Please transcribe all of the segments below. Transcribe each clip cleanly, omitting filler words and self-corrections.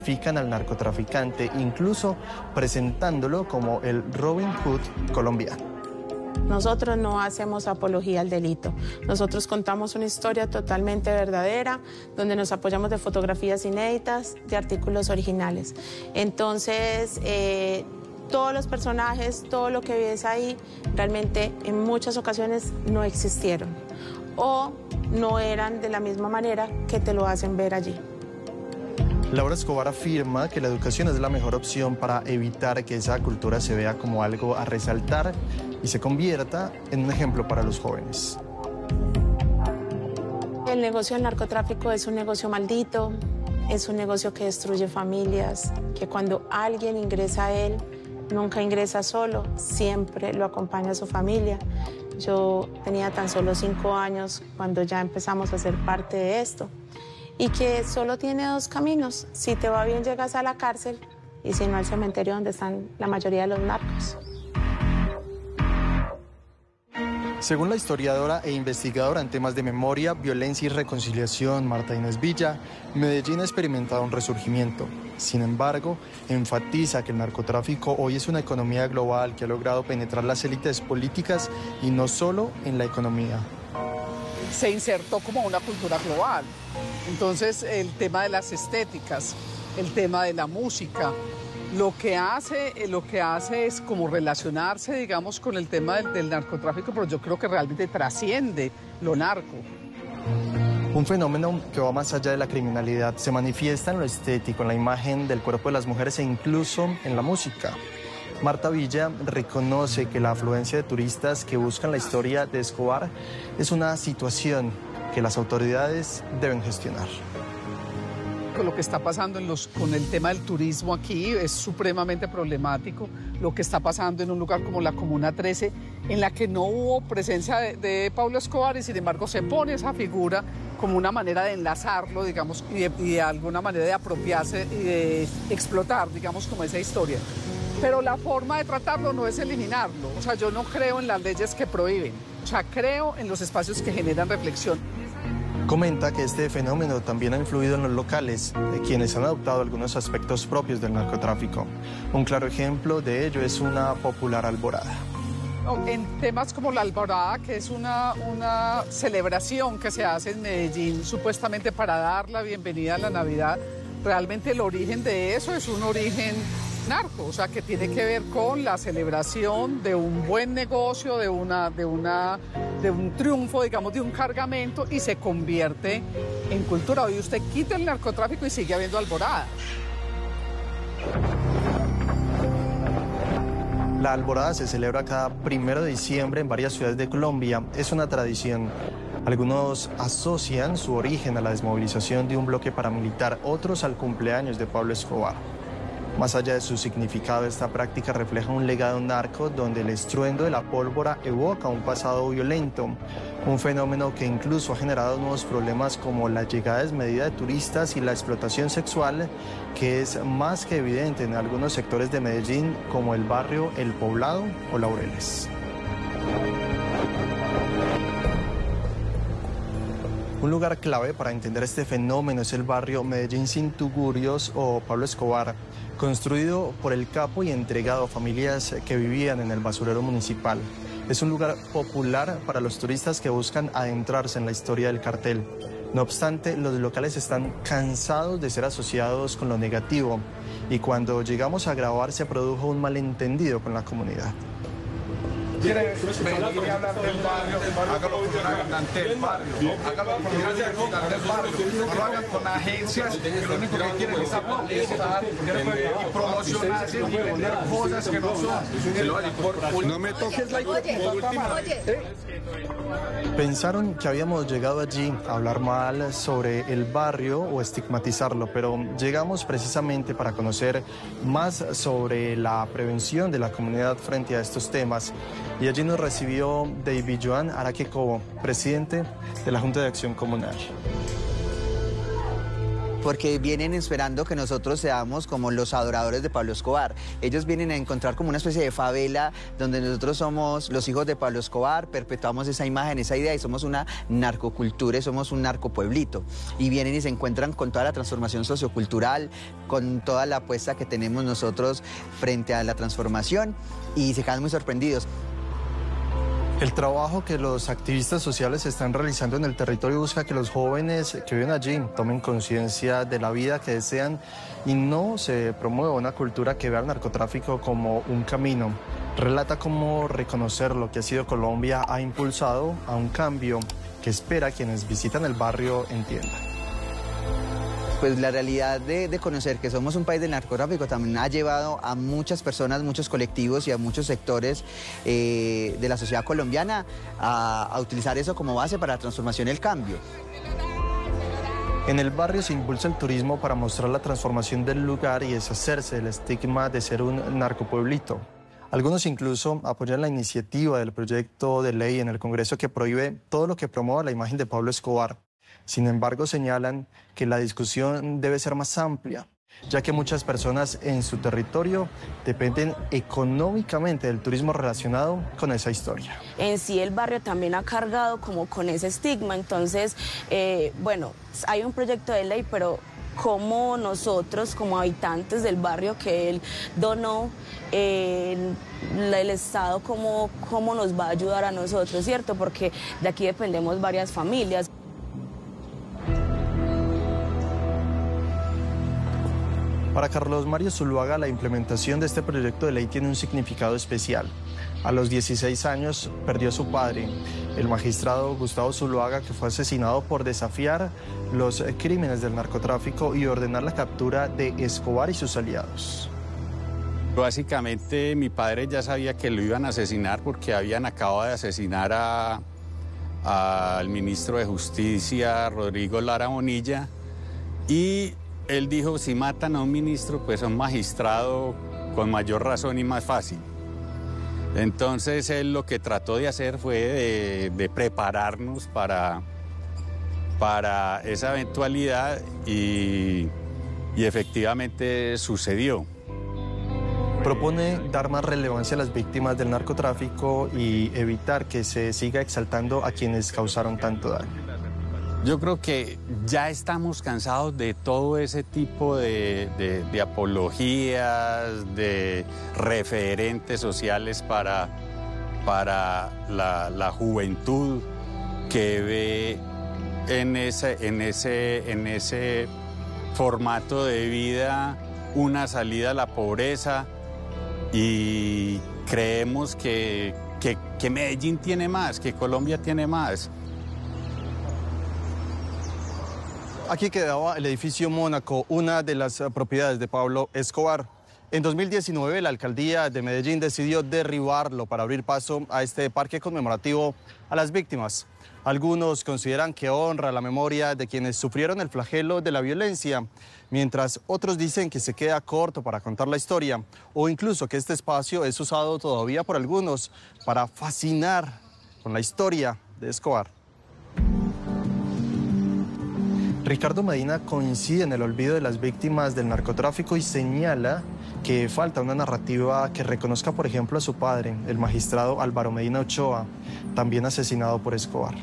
Fican al narcotraficante, incluso presentándolo como el Robin Hood colombiano. Nosotros no hacemos apología al delito. Nosotros contamos una historia totalmente verdadera, donde nos apoyamos de fotografías inéditas, de artículos originales. Entonces, todos los personajes, todo lo que ves ahí, realmente en muchas ocasiones no existieron o no eran de la misma manera que te lo hacen ver allí. Laura Escobar afirma que la educación es la mejor opción para evitar que esa cultura se vea como algo a resaltar y se convierta en un ejemplo para los jóvenes. El negocio del narcotráfico es un negocio maldito, es un negocio que destruye familias, que cuando alguien ingresa a él, nunca ingresa solo, siempre lo acompaña a su familia. Yo tenía tan solo 5 años cuando ya empezamos a ser parte de esto. Y que solo tiene 2 caminos. Si te va bien, llegas a la cárcel, y si no, al cementerio donde están la mayoría de los narcos. Según la historiadora e investigadora en temas de memoria, violencia y reconciliación, Marta Inés Villa, Medellín ha experimentado un resurgimiento. Sin embargo, enfatiza que el narcotráfico hoy es una economía global que ha logrado penetrar las élites políticas y no solo en la economía. Se insertó como una cultura global. Entonces, el tema de las estéticas, el tema de la música, lo que hace es como relacionarse, digamos, con el tema del narcotráfico, pero yo creo que realmente trasciende lo narco. Un fenómeno que va más allá de la criminalidad se manifiesta en lo estético, en la imagen del cuerpo de las mujeres e incluso en la música. Marta Villa reconoce que la afluencia de turistas que buscan la historia de Escobar es una situación que las autoridades deben gestionar. Lo que está pasando con el tema del turismo aquí es supremamente problemático. Lo que está pasando en un lugar como la Comuna 13, en la que no hubo presencia de Pablo Escobar y sin embargo se pone esa figura como una manera de enlazarlo, digamos, y de alguna manera de apropiarse y de explotar, digamos, como esa historia. Pero la forma de tratarlo no es eliminarlo. O sea, yo no creo en las leyes que prohíben. O sea, creo en los espacios que generan reflexión. Comenta que este fenómeno también ha influido en los locales, de quienes han adoptado algunos aspectos propios del narcotráfico. Un claro ejemplo de ello es una popular alborada. En temas como la alborada, que es una celebración que se hace en Medellín, supuestamente para dar la bienvenida a la Navidad, realmente el origen de eso es un origen narco, o sea, que tiene que ver con la celebración de un buen negocio, de un triunfo, digamos, de un cargamento, y se convierte en cultura. Hoy usted quita el narcotráfico y sigue habiendo alborada. La alborada se celebra cada 1 de diciembre en varias ciudades de Colombia. Es una tradición. Algunos asocian su origen a la desmovilización de un bloque paramilitar, otros al cumpleaños de Pablo Escobar. Más allá de su significado, esta práctica refleja un legado narco donde el estruendo de la pólvora evoca un pasado violento, un fenómeno que incluso ha generado nuevos problemas como la llegada desmedida de turistas y la explotación sexual, que es más que evidente en algunos sectores de Medellín, como el barrio El Poblado o Laureles. Un lugar clave para entender este fenómeno es el barrio Medellín Sin Tugurios o Pablo Escobar, construido por el capo y entregado a familias que vivían en el basurero municipal. Es un lugar popular para los turistas que buscan adentrarse en la historia del cartel. No obstante, los locales están cansados de ser asociados con lo negativo y cuando llegamos a grabar se produjo un malentendido con la comunidad. ¿Quiere venir y hablar del barrio? Hágalo con un habitante del barrio. Hágalo con un habitante del barrio. No lo hagan con agencias que lo único que quieren es apostar y promocionarse y vender cosas que no son. No me toques la Pensaron que habíamos llegado allí a hablar mal sobre el barrio o estigmatizarlo, pero llegamos precisamente para conocer más sobre la prevención de la comunidad frente a estos temas. Y allí nos recibió David Joan Araque Cobo, presidente de la Junta de Acción Comunal. porque vienen esperando que nosotros seamos como los adoradores de Pablo Escobar. Ellos vienen a encontrar como una especie de favela donde nosotros somos los hijos de Pablo Escobar, perpetuamos esa imagen, esa idea y somos una narcocultura y somos un narcopueblito. Y vienen y se encuentran con toda la transformación sociocultural, con toda la apuesta que tenemos nosotros frente a la transformación y se quedan muy sorprendidos. El trabajo que los activistas sociales están realizando en el territorio busca que los jóvenes que viven allí tomen conciencia de la vida que desean y no se promueva una cultura que vea el narcotráfico como un camino. Relata cómo reconocer lo que ha sido Colombia ha impulsado a un cambio que espera quienes visitan el barrio entiendan. Pues la realidad de conocer que somos un país del narcotráfico también ha llevado a muchas personas, muchos colectivos y a muchos sectores de la sociedad colombiana a utilizar eso como base para la transformación y el cambio. En el barrio se impulsa el turismo para mostrar la transformación del lugar y deshacerse del estigma de ser un narcopueblito. Algunos incluso apoyan la iniciativa del proyecto de ley en el Congreso que prohíbe todo lo que promueva la imagen de Pablo Escobar. Sin embargo, señalan que la discusión debe ser más amplia, ya que muchas personas en su territorio dependen económicamente del turismo relacionado con esa historia. En sí el barrio también ha cargado como con ese estigma, entonces, bueno, hay un proyecto de ley, pero como nosotros, como habitantes del barrio que él donó, el Estado cómo nos va a ayudar a nosotros, ¿cierto? Porque de aquí dependemos varias familias. Para Carlos Mario Zuluaga, la implementación de este proyecto de ley tiene un significado especial. A los 16 años perdió a su padre, el magistrado Gustavo Zuluaga, que fue asesinado por desafiar los crímenes del narcotráfico y ordenar la captura de Escobar y sus aliados. Básicamente mi padre ya sabía que lo iban a asesinar porque habían acabado de asesinar al ministro de Justicia, Rodrigo Lara Bonilla, y él dijo, si matan a un ministro, pues a un magistrado con mayor razón y más fácil. Entonces él lo que trató de hacer fue de prepararnos para esa eventualidad y efectivamente sucedió. Propone dar más relevancia a las víctimas del narcotráfico y evitar que se siga exaltando a quienes causaron tanto daño. Yo creo que ya estamos cansados de todo ese tipo de apologías, de referentes sociales para la juventud que ve en ese formato de vida una salida a la pobreza, y creemos que Medellín tiene más, que Colombia tiene más. Aquí quedaba el edificio Mónaco, una de las propiedades de Pablo Escobar. En 2019, la alcaldía de Medellín decidió derribarlo para abrir paso a este parque conmemorativo a las víctimas. Algunos consideran que honra la memoria de quienes sufrieron el flagelo de la violencia, mientras otros dicen que se queda corto para contar la historia, o incluso que este espacio es usado todavía por algunos para fascinar con la historia de Escobar. Ricardo Medina coincide en el olvido de las víctimas del narcotráfico y señala que falta una narrativa que reconozca, por ejemplo, a su padre, el magistrado Álvaro Medina Ochoa, también asesinado por Escobar.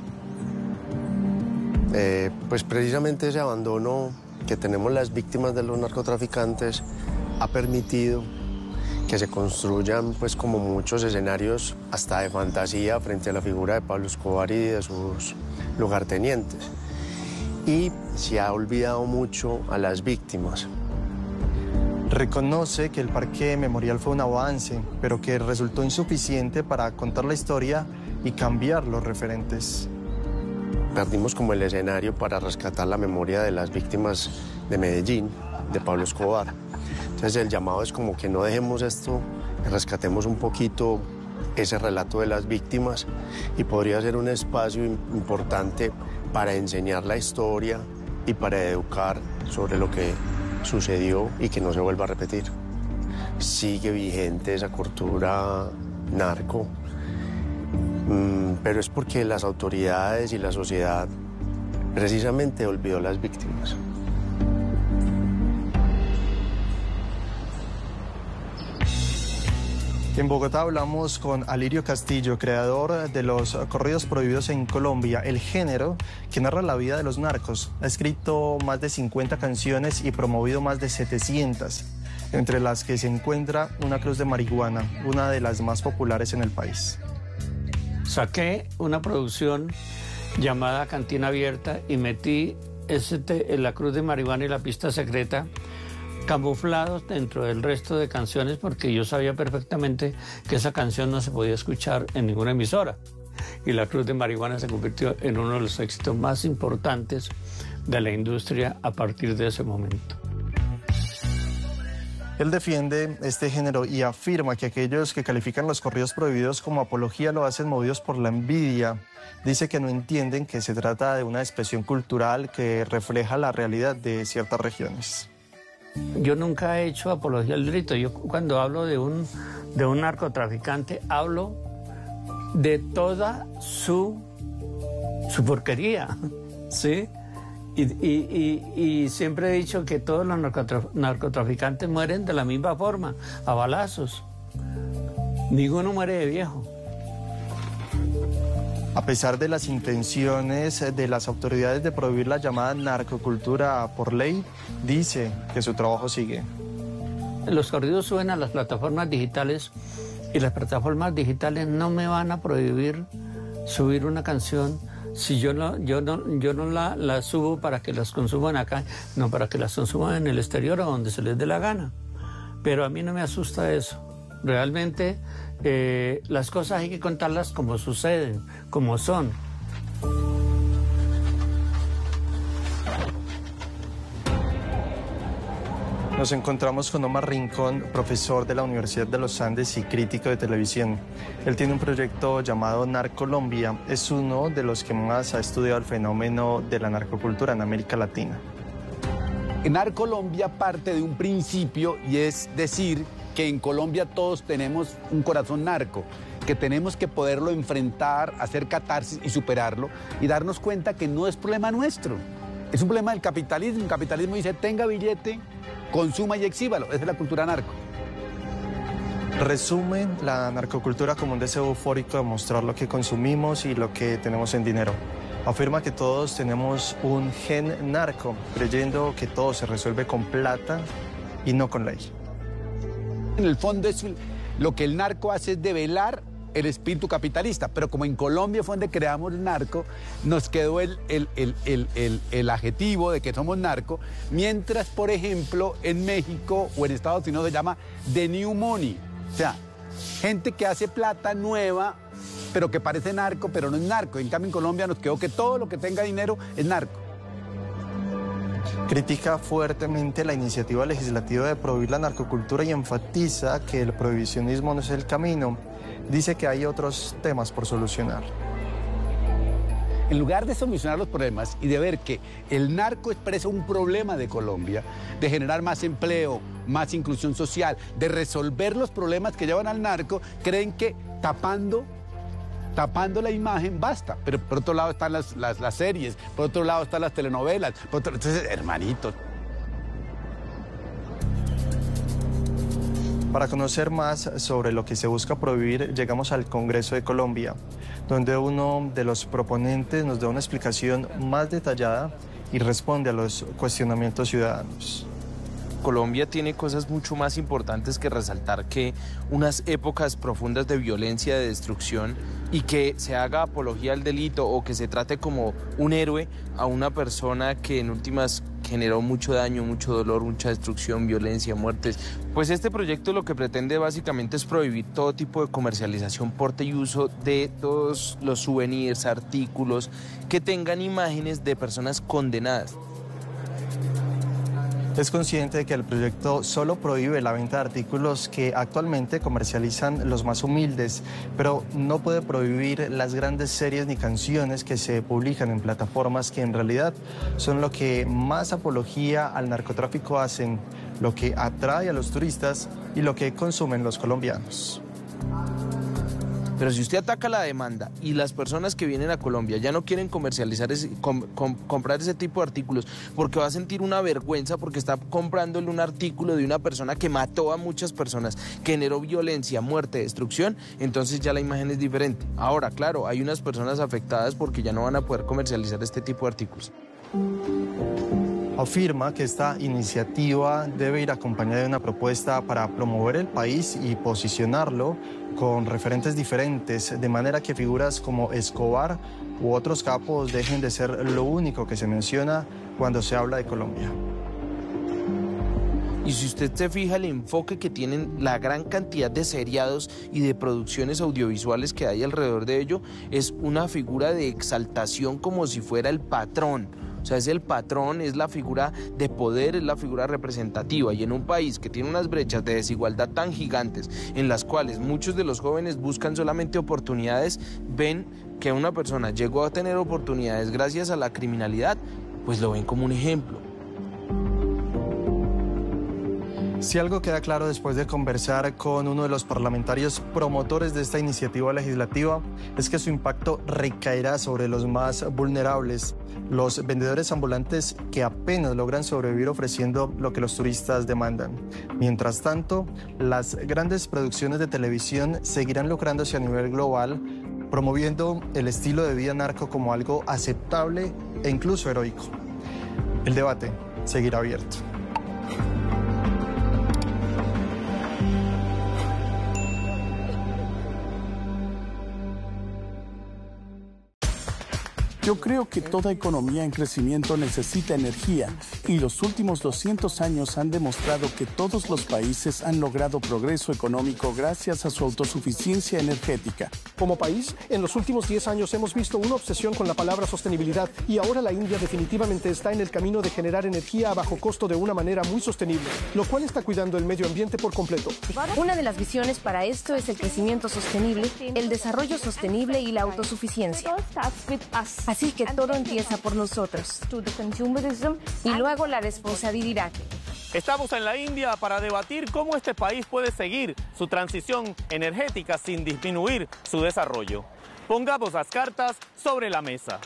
Pues precisamente ese abandono que tenemos las víctimas de los narcotraficantes ha permitido que se construyan pues como muchos escenarios hasta de fantasía frente a la figura de Pablo Escobar y de sus lugartenientes. Y se ha olvidado mucho a las víctimas. Reconoce que el Parque Memorial fue un avance, pero que resultó insuficiente para contar la historia y cambiar los referentes. Perdimos como el escenario para rescatar la memoria de las víctimas de Medellín, de Pablo Escobar. Entonces el llamado es como que no dejemos esto, rescatemos un poquito ese relato de las víctimas, y podría ser un espacio importante para enseñar la historia y para educar sobre lo que sucedió y que no se vuelva a repetir. Sigue vigente esa cultura narco, pero es porque las autoridades y la sociedad precisamente olvidó las víctimas. En Bogotá hablamos con Alirio Castillo, creador de los corridos prohibidos en Colombia, el género que narra la vida de los narcos. Ha escrito más de 50 canciones y promovido más de 700, entre las que se encuentra Una Cruz de Marihuana, una de las más populares en el país. Saqué una producción llamada Cantina Abierta y metí La Cruz de Marihuana y La Pista Secreta camuflados dentro del resto de canciones, porque yo sabía perfectamente que esa canción no se podía escuchar en ninguna emisora. Y La Cruz de Marihuana se convirtió en uno de los éxitos más importantes de la industria a partir de ese momento. Él defiende este género y afirma que aquellos que califican los corridos prohibidos como apología lo hacen movidos por la envidia. Dice que no entienden que se trata de una expresión cultural que refleja la realidad de ciertas regiones. Yo nunca he hecho apología al delito. Yo cuando hablo de un narcotraficante hablo de toda su porquería, ¿sí? Y siempre he dicho que todos los narcotraficantes mueren de la misma forma, a balazos. Ninguno muere de viejo. A pesar de las intenciones de las autoridades de prohibir la llamada narcocultura por ley, dice que su trabajo sigue. Los corridos suben a las plataformas digitales y las plataformas digitales no me van a prohibir subir una canción si yo no la subo para que las consuman acá, no para que las consuman en el exterior o donde se les dé la gana. Pero a mí no me asusta eso. Realmente las cosas hay que contarlas como suceden, como son. Nos encontramos con Omar Rincón, profesor de la Universidad de los Andes y crítico de televisión. Él tiene un proyecto llamado Narcolombia. Es uno de los que más ha estudiado el fenómeno de la narcocultura en América Latina. Narcolombia parte de un principio y es decir que en Colombia todos tenemos un corazón narco, que tenemos que poderlo enfrentar, hacer catarsis y superarlo y darnos cuenta que no es problema nuestro, es un problema del capitalismo. El capitalismo dice tenga billete, consuma y exhíbalo. Esa es la cultura narco. Resume la narcocultura como un deseo eufórico de mostrar lo que consumimos y lo que tenemos en dinero. Afirma que todos tenemos un gen narco, creyendo que todo se resuelve con plata y no con ley. En el fondo es lo que el narco hace es develar el espíritu capitalista, pero como en Colombia fue donde creamos el narco, nos quedó el adjetivo de que somos narco, mientras, por ejemplo, en México o en Estados Unidos se llama the new money, o sea, gente que hace plata nueva, pero que parece narco, pero no es narco. En cambio, en Colombia nos quedó que todo lo que tenga dinero es narco. Critica fuertemente la iniciativa legislativa de prohibir la narcocultura y enfatiza que el prohibicionismo no es el camino. Dice que hay otros temas por solucionar. En lugar de solucionar los problemas y de ver que el narco expresa un problema de Colombia, de generar más empleo, más inclusión social, de resolver los problemas que llevan al narco, creen que tapando la imagen basta. Pero por otro lado están las series, por otro lado están las telenovelas, entonces, hermanito. Para conocer más sobre lo que se busca prohibir, llegamos al Congreso de Colombia, donde uno de los proponentes nos da una explicación más detallada y responde a los cuestionamientos ciudadanos. Colombia tiene cosas mucho más importantes que resaltar que unas épocas profundas de violencia, de destrucción, y que se haga apología al delito o que se trate como un héroe a una persona que en últimas generó mucho daño, mucho dolor, mucha destrucción, violencia, muertes. Pues este proyecto lo que pretende básicamente es prohibir todo tipo de comercialización, porte y uso de todos los souvenirs, artículos que tengan imágenes de personas condenadas. Es consciente de que el proyecto solo prohíbe la venta de artículos que actualmente comercializan los más humildes, pero no puede prohibir las grandes series ni canciones que se publican en plataformas que en realidad son lo que más apología al narcotráfico hacen, lo que atrae a los turistas y lo que consumen los colombianos. Pero si usted ataca la demanda y las personas que vienen a Colombia ya no quieren comercializar, comprar ese tipo de artículos porque va a sentir una vergüenza porque está comprándole un artículo de una persona que mató a muchas personas, que generó violencia, muerte, destrucción, entonces ya la imagen es diferente. Ahora, claro, hay unas personas afectadas porque ya no van a poder comercializar este tipo de artículos. Afirma que esta iniciativa debe ir acompañada de una propuesta para promover el país y posicionarlo con referentes diferentes, de manera que figuras como Escobar u otros capos dejen de ser lo único que se menciona cuando se habla de Colombia. Y si usted se fija el enfoque que tienen la gran cantidad de seriados y de producciones audiovisuales que hay alrededor de ello, es una figura de exaltación como si fuera el patrón. O sea, es el patrón, es la figura de poder, es la figura representativa. Y en un país que tiene unas brechas de desigualdad tan gigantes, en las cuales muchos de los jóvenes buscan solamente oportunidades, ven que una persona llegó a tener oportunidades gracias a la criminalidad, pues lo ven como un ejemplo. Si algo queda claro después de conversar con uno de los parlamentarios promotores de esta iniciativa legislativa, es que su impacto recaerá sobre los más vulnerables, los vendedores ambulantes que apenas logran sobrevivir ofreciendo lo que los turistas demandan. Mientras tanto, las grandes producciones de televisión seguirán lucrándose a nivel global, promoviendo el estilo de vida narco como algo aceptable e incluso heroico. El debate seguirá abierto. Yo creo que toda economía en crecimiento necesita energía y los últimos 200 años han demostrado que todos los países han logrado progreso económico gracias a su autosuficiencia energética. Como país, en los últimos 10 años hemos visto una obsesión con la palabra sostenibilidad y ahora la India definitivamente está en el camino de generar energía a bajo costo de una manera muy sostenible, lo cual está cuidando el medio ambiente por completo. Una de las visiones para esto es el crecimiento sostenible, el desarrollo sostenible y la autosuficiencia. Así que todo empieza por nosotros. Y luego la responsabilidad. Estamos en la India para debatir cómo este país puede seguir su transición energética sin disminuir su desarrollo. Pongamos las cartas sobre la mesa.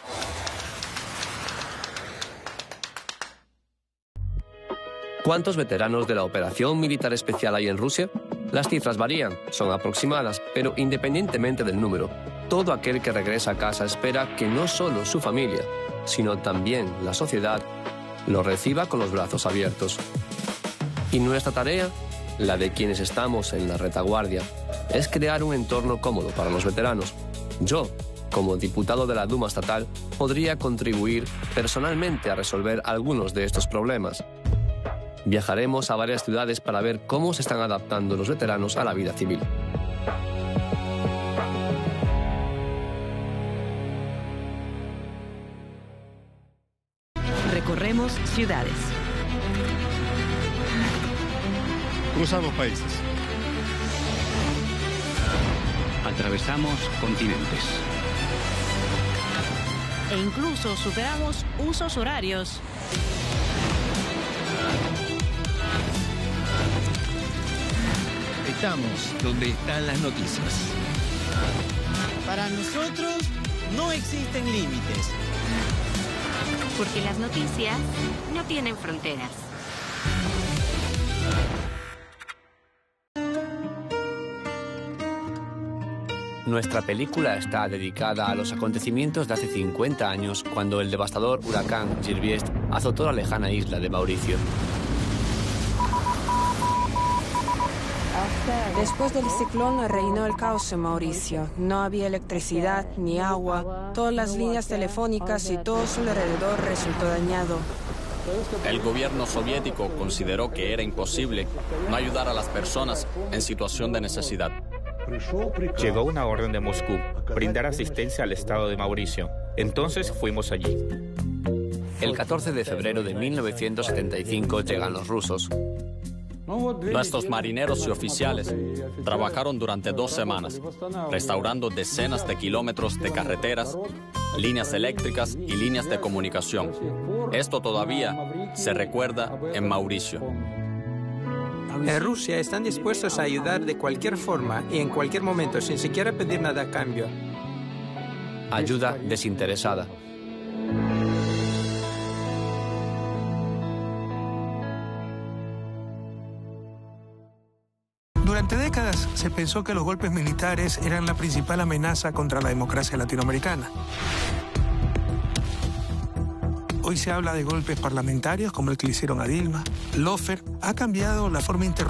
¿Cuántos veteranos de la operación militar especial hay en Rusia? Las cifras varían, son aproximadas, pero independientemente del número, todo aquel que regresa a casa espera que no solo su familia, sino también la sociedad, lo reciba con los brazos abiertos. Y nuestra tarea, la de quienes estamos en la retaguardia, es crear un entorno cómodo para los veteranos. Yo, como diputado de la Duma estatal, podría contribuir personalmente a resolver algunos de estos problemas. Viajaremos a varias ciudades para ver cómo se están adaptando los veteranos a la vida civil. Recorremos ciudades. Cruzamos países. Atravesamos continentes. E incluso superamos usos horarios. Estamos donde están las noticias. Para nosotros no existen límites. Porque las noticias no tienen fronteras. Nuestra película está dedicada a los acontecimientos de hace 50 años, cuando el devastador huracán Girviest azotó la lejana isla de Mauricio. Después del ciclón reinó el caos en Mauricio. No había electricidad ni agua. Todas las líneas telefónicas y todo su alrededor resultó dañado. El gobierno soviético consideró que era imposible no ayudar a las personas en situación de necesidad. Llegó una orden de Moscú, brindar asistencia al estado de Mauricio. Entonces fuimos allí. El 14 de febrero de 1975 llegan los rusos. Nuestros marineros y oficiales trabajaron durante 2 semanas, restaurando decenas de kilómetros de carreteras, líneas eléctricas y líneas de comunicación. Esto todavía se recuerda en Mauricio. En Rusia están dispuestos a ayudar de cualquier forma y en cualquier momento, sin siquiera pedir nada a cambio. Ayuda desinteresada. Durante décadas se pensó que los golpes militares eran la principal amenaza contra la democracia latinoamericana. Hoy se habla de golpes parlamentarios como el que le hicieron a Dilma. Lofer ha cambiado la forma